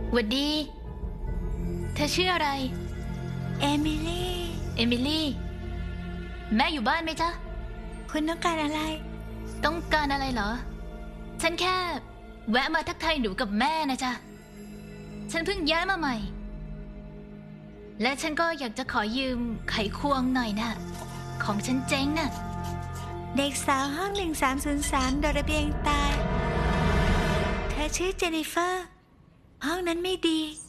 หวัดดีเธอชื่ออะไรเอมิลี่แม่อยู่บ้านไหมจ๊ะคุณต้องการอะไรเหรอฉันแค่แวะมาทักทายหนูกับแม่นะจ๊ะฉันเพิ่งย้ายมาใหม่และฉันก็อยากจะขอยืมไขควงหน่อยนะของฉันเจ๊งน่ะเด็กสาวห้อง1303โดดระเบียงตายเธอชื่อเจนนิเฟอร์ห้องนั้นไม่ดี